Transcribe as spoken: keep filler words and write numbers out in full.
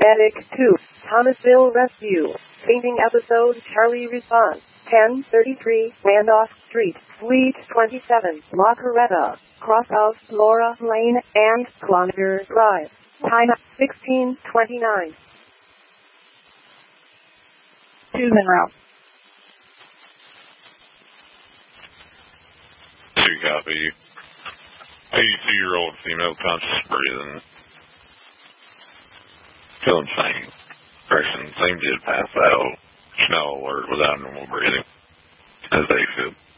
Medic two, Thomasville Rescue. Fainting episode, Charlie response. ten thirty-three, Randolph Street, Suite twenty-seven, La Coretta, cross of Laura Lane and Cloninger Drive. Time sixteen twenty-nine. Susan Route. Two copy. eighty-two-year-old female conscious breathing. Feeling faint. Person seemed to have passed out. Smell alert without normal breathing. As they feel.